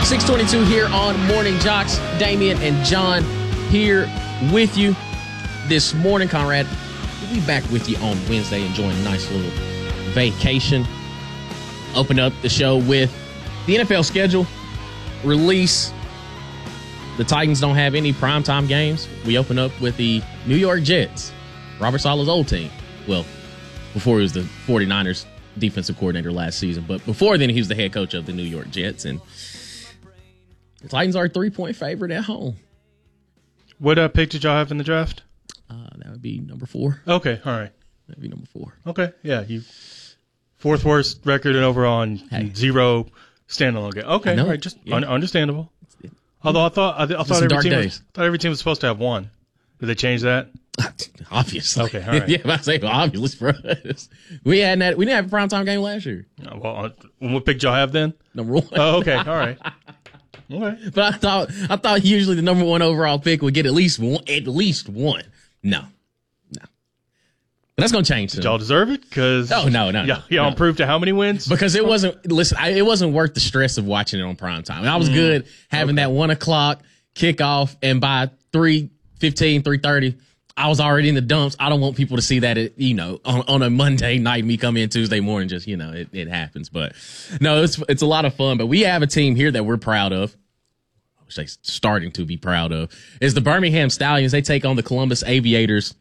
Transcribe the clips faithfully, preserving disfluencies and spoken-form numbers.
six twenty-two here on Morning Jocks. Damian and John here with you this morning. Conrad, we'll be back with you on Wednesday, enjoying a nice little vacation. Open up the show with the N F L schedule release. The Titans don't have any primetime games. We open up with the New York Jets, Robert Saleh's old team. Well, before he was the 49ers defensive coordinator last season, but before then he was the head coach of the New York Jets, and the Titans are a three-point favorite at home. What uh, pick did y'all have in the draft? Uh, that would be number four. Okay, all right. That would be number four. Okay, yeah. You fourth worst record in overall and Hey. zero standalone game. Okay, all right, just Yeah. un- understandable. Although I thought I, th- I thought some every dark team was, days. thought every team was supposed to have one. Did they change that? Obviously. Okay, all right. Yeah, I say obvious for us. We had that. We didn't have a primetime game last year. Uh, Well, uh, what pick did y'all have then? Number one. Oh, okay, all right. Okay. But I thought I thought usually the number one overall pick would get at least one. At least one. No, no. But that's gonna change soon. Did y'all deserve it? Because Oh, no, no, y'all, no, y'all no. improved to how many wins? Because it wasn't. Listen, I, it wasn't worth the stress of watching it on primetime. I was good having that one o'clock kickoff, and by three fifteen, three thirty, I was already in the dumps. I don't want people to see that, it, you know, on, on a Monday night, me come in Tuesday morning, just, you know, it, it happens. But no, it's it's a lot of fun. But we have a team here that we're proud of. I say starting to be proud of, is the Birmingham Stallions. They take on the Columbus Aviators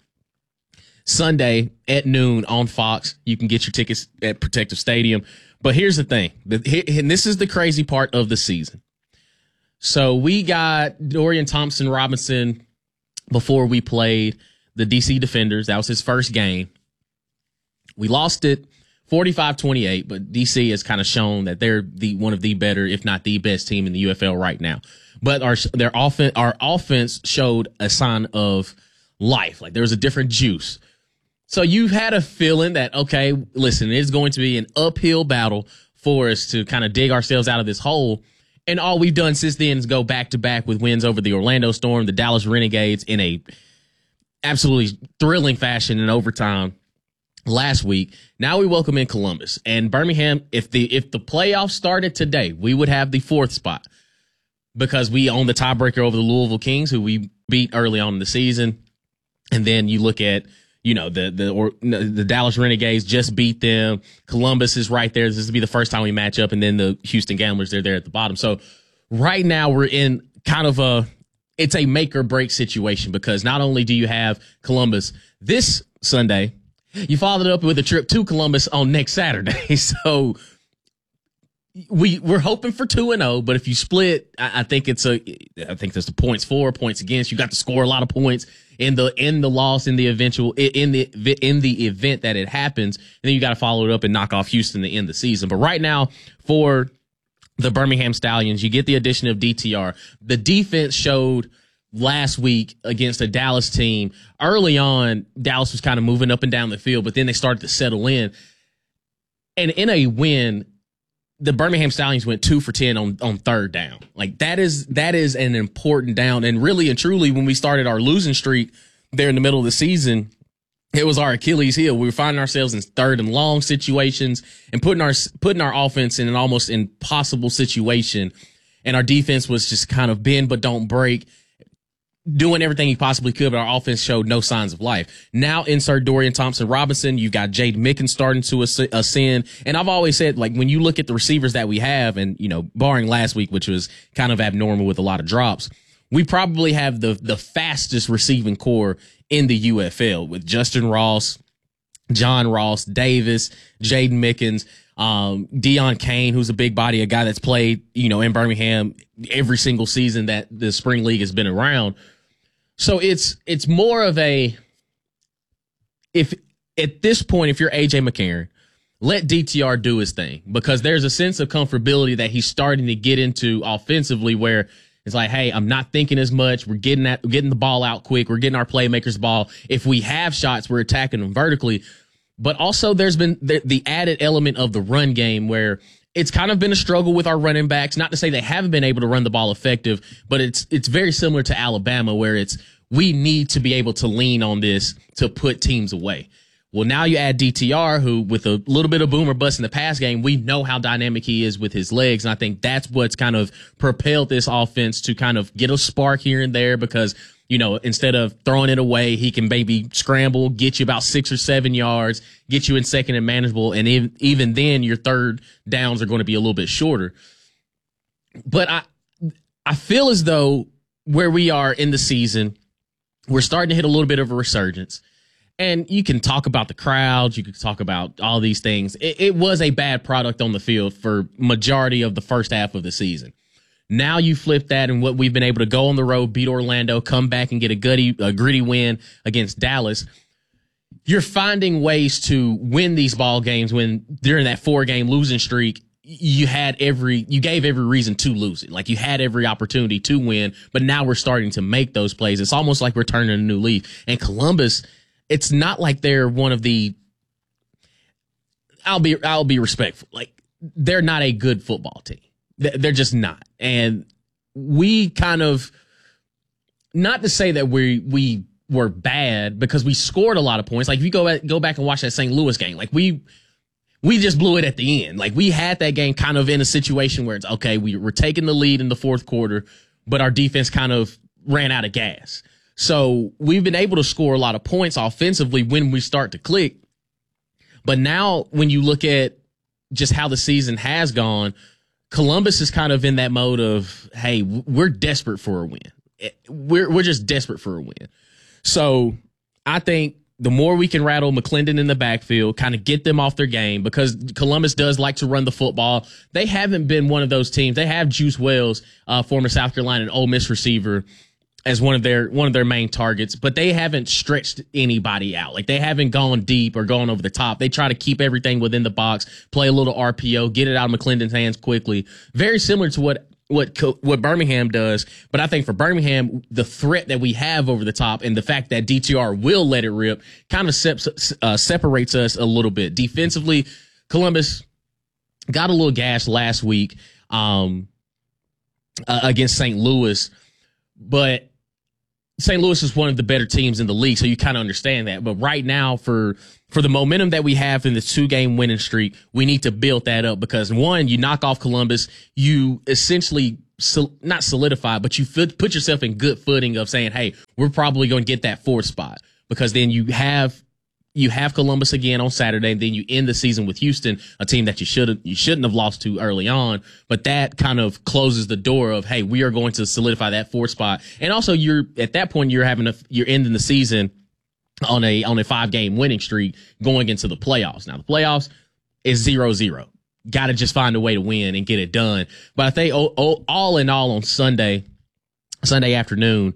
Sunday at noon on Fox. You can get your tickets at Protective Stadium. But here's the thing, and this is the crazy part of the season. So we got Dorian Thompson-Robinson before we played the D C Defenders. That was his first game. We lost it forty-five twenty-eight, but D C has kind of shown that they're the one of the better, if not the best team in the U F L right now. But our their offense, our offense showed a sign of life. Like there was a different juice. So you've had a feeling that, okay, listen, it's going to be an uphill battle for us to kind of dig ourselves out of this hole. And all we've done since then is go back to back with wins over the Orlando Storm, the Dallas Renegades in a absolutely thrilling fashion in overtime last week. Now we welcome in Columbus and Birmingham. If the if the playoffs started today, we would have the fourth spot because we own the tiebreaker over the Louisville Kings, who we beat early on in the season. And then you look at, you know, the the or the Dallas Renegades just beat them. Columbus is right there. This will be the first time we match up, and then the Houston Gamblers, they're there at the bottom. So right now we're in kind of a it's a make or break situation because not only do you have Columbus this Sunday, you followed it up with a trip to Columbus on next Saturday. So we we're hoping for two and zero, but if you split, I, I think it's a I think there's the points for, points against. You got to score a lot of points in the in the loss in the eventual in the in the event that it happens, and then you got to follow it up and knock off Houston to end the season. But right now for the Birmingham Stallions, you get the addition of D T R. The defense showed last week against a Dallas team. Early on, Dallas was kind of moving up and down the field, but then they started to settle in. And in a win, the Birmingham Stallions went two for ten on, on third down. Like that is, that is an important down. And really and truly, when we started our losing streak there in the middle of the season, it was our Achilles heel. We were finding ourselves in third and long situations and putting our, putting our offense in an almost impossible situation. And our defense was just kind of bend but don't break, doing everything he possibly could, but our offense showed no signs of life. Now insert Dorian Thompson-Robinson. You've got Jade Mickens starting to ascend. And I've always said, like, when you look at the receivers that we have, and, you know, barring last week, which was kind of abnormal with a lot of drops, we probably have the the fastest receiving core in the U F L with Justin Ross, John Ross, Davis, Jaden Mickens, um, Deion Kane, who's a big body, a guy that's played, you know, in Birmingham every single season that the spring league has been around. So it's it's more of a, if at this point, if you're A J McCarron, let D T R do his thing, because there's a sense of comfortability that he's starting to get into offensively where it's like, hey, I'm not thinking as much. We're getting that, we're getting the ball out quick. We're getting our playmakers the ball. If we have shots, we're attacking them vertically. But also there's been the, the added element of the run game where it's kind of been a struggle with our running backs. Not to say they haven't been able to run the ball effective, but it's it's very similar to Alabama where it's we need to be able to lean on this to put teams away. Well, now you add D T R, who with a little bit of boom or bust in the pass game, we know how dynamic he is with his legs. And I think that's what's kind of propelled this offense to kind of get a spark here and there because, you know, instead of throwing it away, he can maybe scramble, get you about six or seven yards, get you in second and manageable. And even, even then your third downs are going to be a little bit shorter. But I, I feel as though where we are in the season, we're starting to hit a little bit of a resurgence. And you can talk about the crowds. You can talk about all these things. It, it was a bad product on the field for majority of the first half of the season. Now you flip that and what we've been able to go on the road, beat Orlando, come back and get a gutty, a gritty win against Dallas. You're finding ways to win these ball games when during that four game losing streak, you had every, you gave every reason to lose it. Like you had every opportunity to win, but now we're starting to make those plays. It's almost like we're turning a new leaf. And Columbus, it's not like they're one of the, I'll be, I'll be respectful. Like they're not a good football team. They're just not. And we kind of, not to say that we, we were bad because we scored a lot of points. Like if you go back, go back and watch that Saint Louis game, like we, we just blew it at the end. Like we had that game kind of in a situation where it's okay. We were taking the lead in the fourth quarter, but our defense kind of ran out of gas. So we've been able to score a lot of points offensively when we start to click. But now when you look at just how the season has gone, Columbus is kind of in that mode of, hey, we're desperate for a win. We're, we're just desperate for a win. So I think the more we can rattle McClendon in the backfield, kind of get them off their game because Columbus does like to run the football. They haven't been one of those teams. They have Juice Wells, uh, former South Carolina and Ole Miss receiver, as one of their one of their main targets, but they haven't stretched anybody out. Like they haven't gone deep or gone over the top. They try to keep everything within the box, play a little R P O, get it out of McClendon's hands quickly. Very similar to what what what Birmingham does, but I think for Birmingham, the threat that we have over the top and the fact that D T R will let it rip kind of sep- uh, separates us a little bit. Defensively, Columbus got a little gas last week um, uh, against Saint Louis, but Saint Louis is one of the better teams in the league, so you kind of understand that. But right now, for for the momentum that we have in the two-game winning streak, we need to build that up because, one, you knock off Columbus, you essentially sol- not solidify, but you f- put yourself in good footing of saying, hey, we're probably going to get that fourth spot because then you have you have Columbus again on Saturday, and then you end the season with Houston, a team that you should you shouldn't have lost to early on. But that kind of closes the door of, hey, we are going to solidify that fourth spot. And also, you're at that point you're having a you're ending the season on a on a five game winning streak going into the playoffs. Now the playoffs is zero zero. Got to just find a way to win and get it done. But I think oh, oh, all in all on Sunday Sunday afternoon,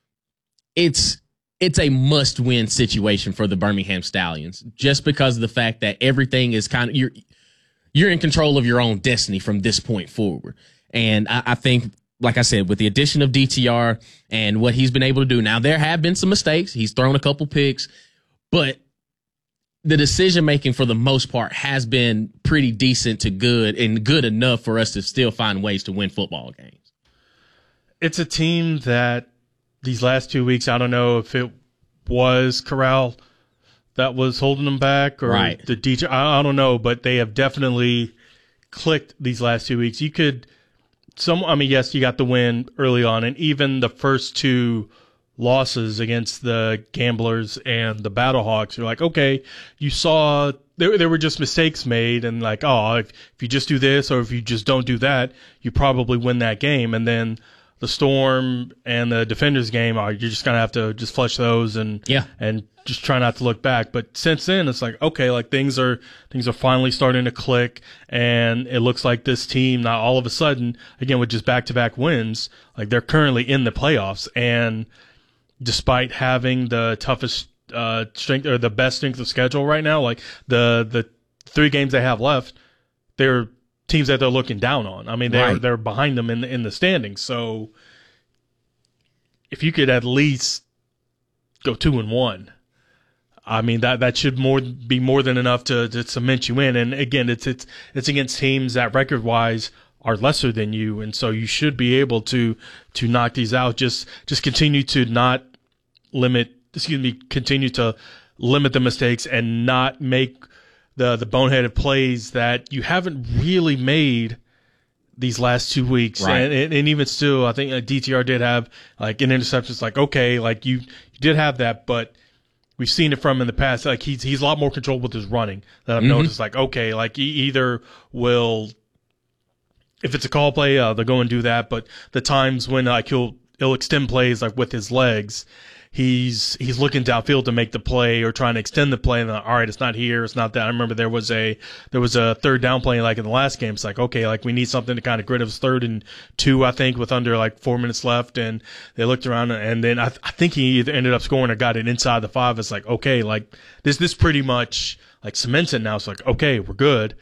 it's. It's a must-win situation for the Birmingham Stallions, just because of the fact that everything is kind of you're you're in control of your own destiny from this point forward. And I, I think, like I said, with the addition of D T R and what he's been able to do, now there have been some mistakes. He's thrown a couple picks, but the decision making for the most part has been pretty decent to good and good enough for us to still find ways to win football games. It's a team that these last two weeks, I don't know if it was Corral that was holding them back or right. the D J. I, I don't know, but they have definitely clicked these last two weeks. You could, some. I mean, yes, you got the win early on, and even the first two losses against the Gamblers and the Battlehawks, you're like, okay, you saw there there were just mistakes made, and like, oh, if, if you just do this or if you just don't do that, you probably win that game, and then the Storm and the Defenders game, you're just gonna have to just flush those and yeah. and just try not to look back. But since then, it's like, okay, like things are things are finally starting to click, and it looks like this team now all of a sudden, again with just back to back wins, like they're currently in the playoffs, and despite having the toughest uh, strength or the best strength of schedule right now, like the the three games they have left, they're teams that they're looking down on. I mean, they're right. they're behind them in the, in the standings. So if you could at least go two and one, I mean that that should more be more than enough to, to cement you in. And again, it's it's it's against teams that record wise are lesser than you, and so you should be able to to knock these out. Just just continue to not limit. Excuse me, continue to limit the mistakes and not make the the boneheaded plays that you haven't really made these last two weeks. Right. And, and, and even still, I think uh, D T R did have like an interception. It's like, okay, like you, you did have that, but we've seen it from in the past. Like he's, he's a lot more controlled with his running that I've Mm-hmm. noticed. Like, okay, like he either will, if it's a call play, uh, they'll go and do that. But the times when like he'll, he'll extend plays like with his legs, he's he's looking downfield to make the play or trying to extend the play, and then, all right, it's not here, it's not that. I remember there was a there was a third down play like in the last game. It's like, okay, like we need something to kind of grit us third and two, I think, with under like four minutes left, and they looked around, and then I, I think he either ended up scoring or got it inside the five. It's like, okay, like this this pretty much like cements it now. It's like, okay, we're good.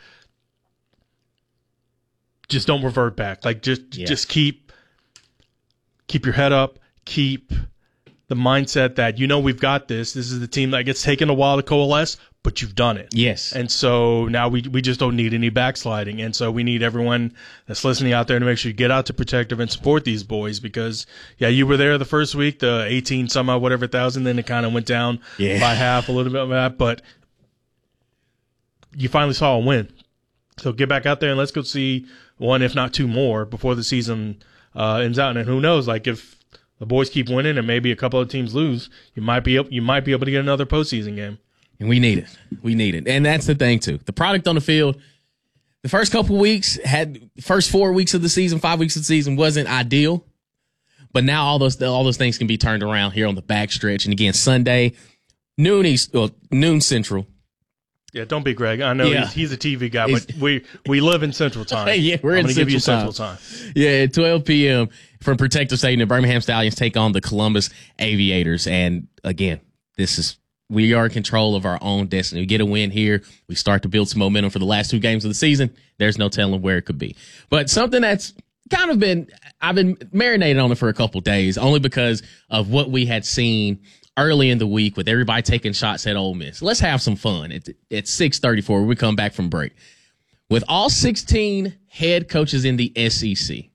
Just don't revert back. Like just Yeah. just keep keep your head up, keep the mindset that, you know, we've got this. This is the team that gets taken a while to coalesce, but you've done it. Yes. And so now we we just don't need any backsliding. And so we need everyone that's listening out there to make sure you get out to Protective and support these boys because, yeah, you were there the first week, the eighteen some odd whatever thousand, then it kind of went down Yeah. by half, a little bit of that, but you finally saw a win. So get back out there and let's go see one, if not two more, before the season uh, ends out. And who knows, like if the boys keep winning and maybe a couple of teams lose, you might be you might be able to get another postseason game. And we need it. We need it. And that's the thing, too. The product on the field, the first couple weeks, had first four weeks of the season, five weeks of the season wasn't ideal. But now all those all those things can be turned around here on the back stretch. And again, Sunday, noon East, well, noon Central. Yeah, don't be Greg. I know Yeah. he's, he's a T V guy, He's- but we, we live in Central Time. Yeah, we're I'm in gonna give you Central Central Time. Time. Yeah, at twelve p.m. from Protective Stadium, the Birmingham Stallions take on the Columbus Aviators. And again, this is we are in control of our own destiny. We get a win here. We start to build some momentum for the last two games of the season. There's no telling where it could be. But something that's kind of been, I've been marinating on it for a couple days, only because of what we had seen early in the week with everybody taking shots at Ole Miss. Let's have some fun at, at six thirty-four when we come back from break. With all sixteen head coaches in the S E C,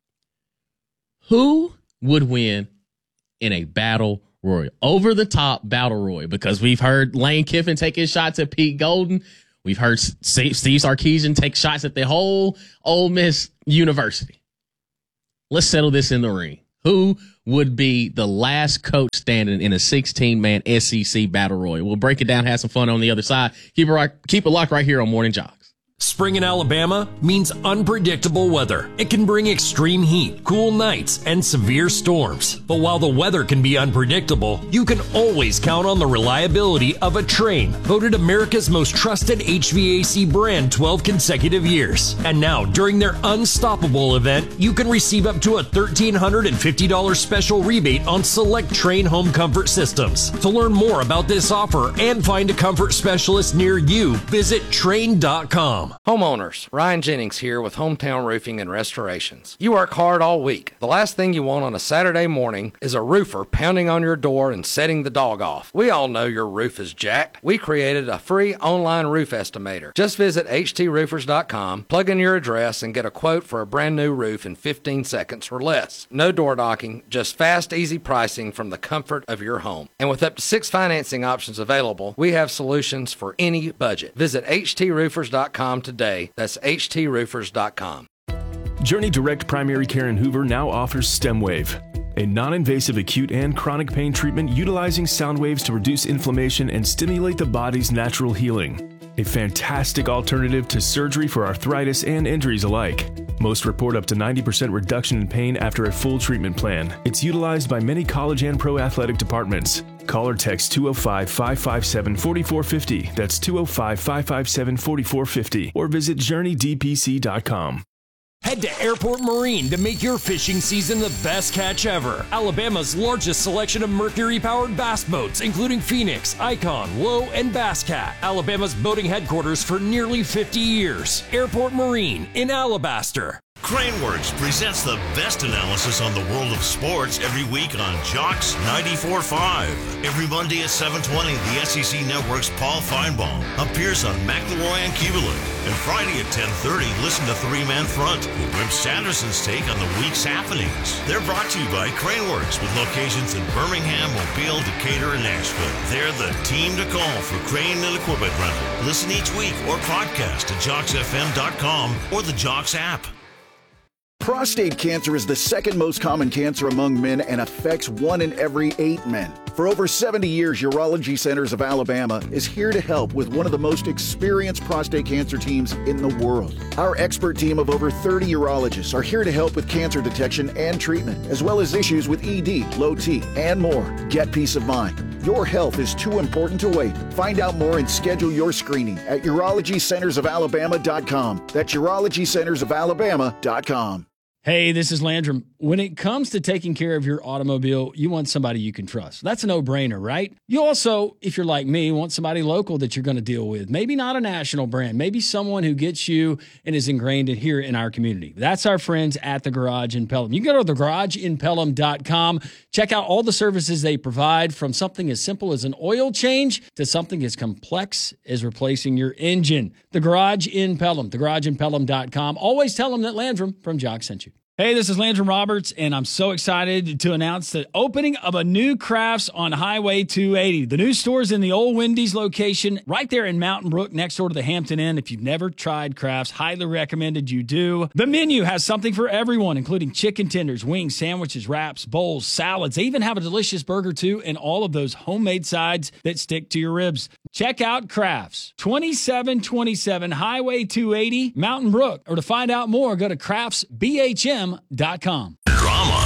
who would win in a battle royal? Over the top battle royal, because we've heard Lane Kiffin taking shots at Pete Golden. We've heard Steve Sarkisian take shots at the whole Ole Miss University. Let's settle this in the ring. Who would be the last coach standing in a sixteen-man S E C battle royal? We'll break it down, have some fun on the other side. Keep it right, keep it locked right here on Morning Jogs. Spring in Alabama means unpredictable weather. It can bring extreme heat, cool nights, and severe storms. But while the weather can be unpredictable, you can always count on the reliability of a Trane, voted America's most trusted H V A C brand twelve consecutive years. And now, during their Unstoppable event, you can receive up to a one thousand three hundred fifty dollars special rebate on select Trane home comfort systems. To learn more about this offer and find a comfort specialist near you, visit Trane dot com. Homeowners, Ryan Jennings here with Hometown Roofing and Restorations. You work hard all week. The last thing you want on a Saturday morning is a roofer pounding on your door and setting the dog off. We all know your roof is jacked. We created a free online roof estimator. Just visit H T roofers dot com, plug in your address, and get a quote for a brand new roof in fifteen seconds or less. No door knocking, just fast, easy pricing from the comfort of your home. And with up to six financing options available, we have solutions for any budget. Visit H T roofers dot com today. That's H T roofers dot com. Journey Direct Primary Care in Hoover now offers StemWave, a non-invasive acute and chronic pain treatment utilizing sound waves to reduce inflammation and stimulate the body's natural healing. A fantastic alternative to surgery for arthritis and injuries alike. Most report up to ninety percent reduction in pain after a full treatment plan. It's utilized by many college and pro athletic departments. Call or text two oh five, five five seven, four four five oh. That's two oh five, five five seven, four four five oh. Or visit journey d p c dot com. Head to Airport Marine to make your fishing season the best catch ever. Alabama's largest selection of Mercury-powered bass boats, including Phoenix, Icon, Low, and Bass Cat. Alabama's boating headquarters for nearly fifty years. Airport Marine in Alabaster. Craneworks presents the best analysis on the world of sports every week on Jocks ninety-four point five. Every Monday at seven twenty, the S E C Network's Paul Feinbaum appears on McElroy and Kubelik. And Friday at ten thirty, listen to Three Man Front with Wimp Sanderson's take on the week's happenings. They're brought to you by Craneworks with locations in Birmingham, Mobile, Decatur, and Nashville. They're the team to call for crane and equipment rental. Listen each week or podcast at jocks f m dot com or the Jocks app. Prostate cancer is the second most common cancer among men and affects one in every eight men. For over seventy years, Urology Centers of Alabama is here to help with one of the most experienced prostate cancer teams in the world. Our expert team of over thirty urologists are here to help with cancer detection and treatment, as well as issues with E D, low T, and more. Get peace of mind. Your health is too important to wait. Find out more and schedule your screening at urology centers of alabama dot com. That's urology centers of alabama dot com. Hey, this is Landrum. When it comes to taking care of your automobile, you want somebody you can trust. That's a no-brainer, right? You also, if you're like me, want somebody local that you're going to deal with. Maybe not a national brand. Maybe someone who gets you and is ingrained in here in our community. That's our friends at The Garage in Pelham. You can go to the garage in pelham dot com. Check out all the services they provide, from something as simple as an oil change to something as complex as replacing your engine. The Garage in Pelham, the garage in pelham dot com. Always tell them that Landrum from Jock sent you. Hey, this is Landrum Roberts, and I'm so excited to announce the opening of a new Crafts on Highway two eighty. The new store is in the old Wendy's location right there in Mountain Brook, next door to the Hampton Inn. If you've never tried Crafts, highly recommended you do. The menu has something for everyone, including chicken tenders, wings, sandwiches, wraps, bowls, salads. They even have a delicious burger, too, and all of those homemade sides that stick to your ribs. Check out Crafts, twenty-seven twenty-seven Highway two eighty, Mountain Brook. Or to find out more, go to crafts b h m dot com. Drama.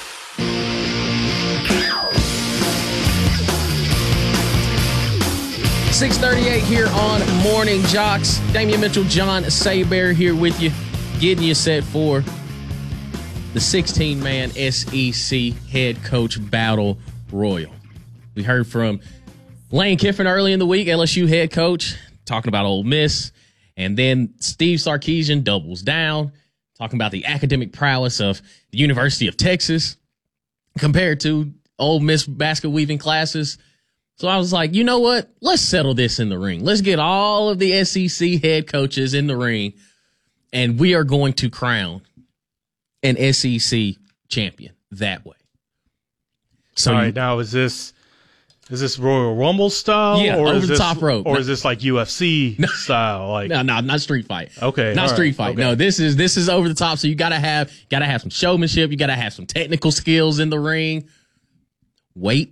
six thirty-eight here on Morning Jocks. Damian Mitchell, John Saybear here with you, getting you set for the sixteen-man S E C head coach battle royal. We heard from Lane Kiffin early in the week, L S U head coach, talking about Ole Miss. And then Steve Sarkisian doubles down, talking about the academic prowess of the University of Texas compared to Ole Miss basket weaving classes. So I was like, you know what? Let's settle this in the ring. Let's get all of the S E C head coaches in the ring, and we are going to crown an S E C champion that way. So all right, you, now is this is this Royal Rumble style? Yeah, or over is the this, top rope. Or No. is this like U F C style? Like No, no, not street fight. Okay, not all street right, fight. okay. No, this is this is over the top. So you gotta have gotta have some showmanship. You gotta have some technical skills in the ring. Wait